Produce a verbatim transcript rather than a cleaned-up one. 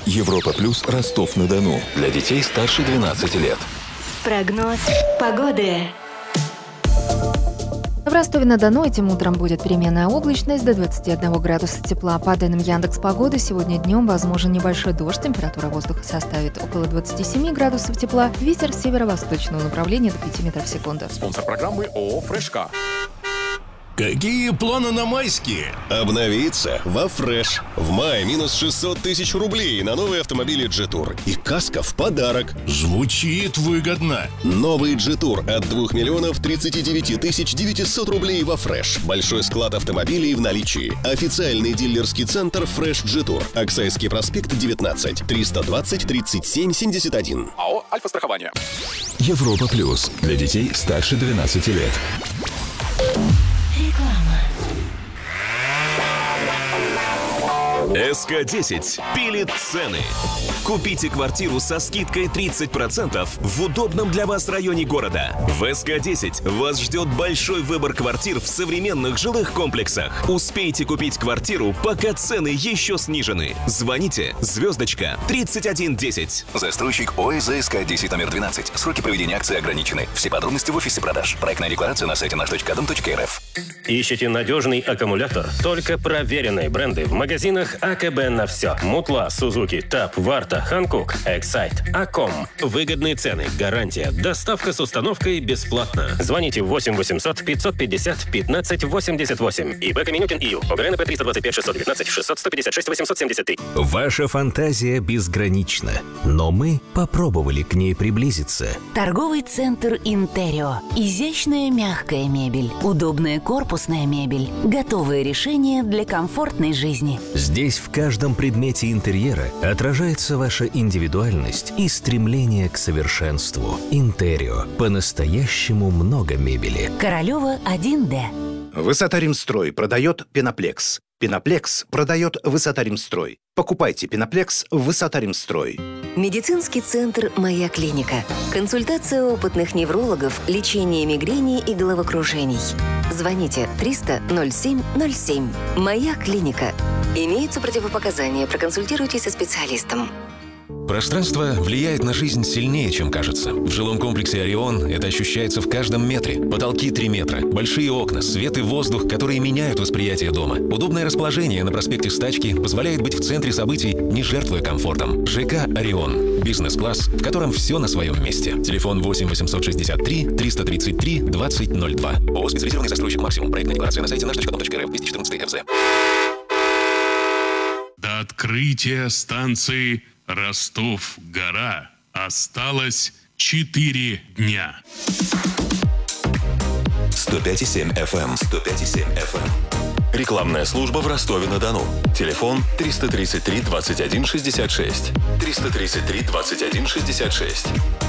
Европа Плюс Ростов-на-Дону. Для детей старше двенадцати лет. Прогноз погоды. В Ростове-на-Дону этим утром будет переменная облачность до двадцати одного градуса тепла. По данным Яндекс.Погоды, сегодня днем возможен небольшой дождь. Температура воздуха составит около двадцати семи градусов тепла. Ветер северо-восточного направления до пяти метров в секунду. Спонсор программы ООО «Фрешка». Какие планы на майские? Обновиться во Фреш. В мае минус шестьсот тысяч рублей на новые автомобили G-Tour. И каска в подарок. Звучит выгодно. Новый G-Tour от двух миллионов тридцати девяти тысяч девятисот рублей во Фреш. Большой склад автомобилей в наличии. Официальный дилерский центр Фреш G-Tour. Аксайский проспект девятнадцать. триста двадцать тридцать семь семьдесят один. АО «Альфа-страхование». Европа Плюс. Для детей старше двенадцати лет. эс ка десять пилит цены. Купите квартиру со скидкой тридцать процентов в удобном для вас районе города. В эс ка десять вас ждет большой выбор квартир в современных жилых комплексах. Успейте купить квартиру, пока цены еще снижены. Звоните звездочка тридцать один десять. Застройщик ОСЗ эс ка десять номер двенадцать. Сроки проведения акции ограничены. Все подробности в офисе продаж. Проектная декларация на сайте наш точка дом точка эр эф. Ищите надежный аккумулятор? Только проверенные бренды в магазинах а ка бэ на все. Мутла, Сузуки, Тап, Варта, Ханкук, Эксайт, Аком. Выгодные цены, гарантия, доставка с установкой бесплатно. Звоните восемь восемьсот пятьсот пятьдесят пятнадцать восемьдесят восемь. ИП Каменютин ИЮ. ОГРНП триста двадцать пять шестьсот девятнадцать шестьсот сто пятьдесят шесть восемьсот семьдесят три. Ваша фантазия безгранична, но мы попробовали к ней приблизиться. Торговый центр Интерио. Изящная мягкая мебель, удобная корпусная мебель, готовые решения для комфортной жизни. Здесь в каждом предмете интерьера отражается ваша индивидуальность и стремление к совершенству. Интерио. По-настоящему много мебели. Королева один дэ. Высота-Римстрой продает Пеноплекс. Пеноплекс продает Высота-Римстрой. Покупайте Пеноплекс в Высота-Римстрой. Медицинский центр «Моя клиника». Консультация опытных неврологов, лечение мигрени и головокружений. Звоните триста ноль семь ноль семь. «Моя клиника». Имеются противопоказания. Проконсультируйтесь со специалистом. Пространство влияет на жизнь сильнее, чем кажется. В жилом комплексе «Орион» это ощущается в каждом метре. Потолки три метра, большие окна, свет и воздух, которые меняют восприятие дома. Удобное расположение на проспекте Стачки позволяет быть в центре событий, не жертвуя комфортом. ЖК «Орион». Бизнес-класс, в котором все на своем месте. Телефон восемь восемьсот шестьдесят три триста тридцать три двадцать ноль два. ООО «Специализированный застройщик Максимум». Проектная декларация на сайте наш точка дом точка эр эф двести четырнадцать эф зэ. До открытия станции Ростов-Гора осталось четыре дня. сто пять и семь эф эм. сто пять и семь эф эм. Рекламная служба в Ростове-на-Дону. Телефон триста тридцать три двадцать один шестьдесят шесть. триста тридцать три двадцать один шестьдесят шесть.